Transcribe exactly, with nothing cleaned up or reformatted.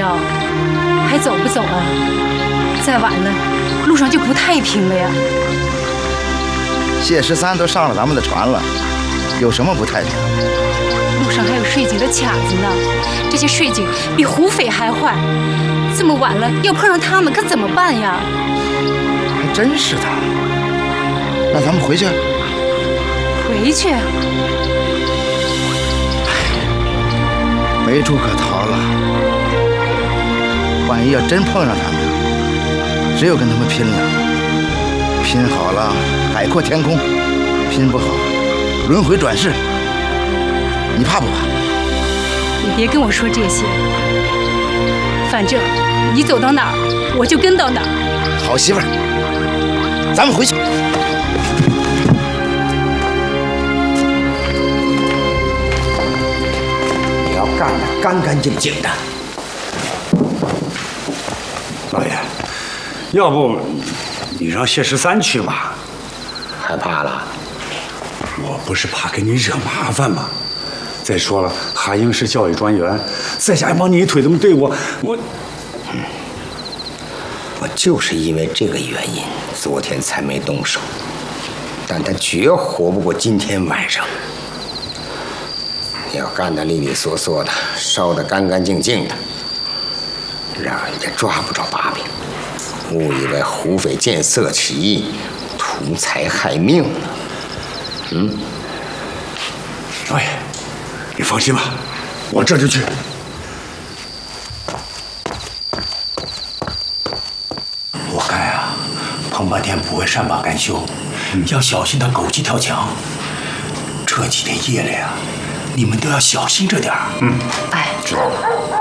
要，还走不走啊？再晚了，路上就不太平了呀。 谢十三都上了咱们的船了，有什么不太平？ 路上还有税警的卡子呢，这些税警比胡匪还坏。这么晚了，要碰上他们可怎么办呀？ 还真是的。那咱们回去？ 回去？ 没处可逃了。万一要真碰上他们，只有跟他们拼了。拼好了，海阔天空；拼不好，轮回转世。你怕不怕？ 你别跟我说这些。反正你走到哪儿，我就跟到哪儿。 好媳妇儿，咱们回去。 你要干得干干净净的。 老爷，要不你让谢十三去吧？ 害怕了？ 我不是怕给你惹麻烦吗？再说了，哈英是教育专员，在家帮你一腿这么对我，我， 嗯，我就是因为这个原因，昨天才没动手。但他绝活不过今天晚上。你要干得利利索索的，烧得干干净净的，让人家抓不着把柄，误以为胡匪见色起意，图财害命呢。嗯， 老爷。你放心吧，我这就去。 我看啊，彭半天不会善罢甘休，嗯、要小心他狗急跳墙。这几天夜里啊，你们都要小心着点儿。 嗯， 哎， 知道了。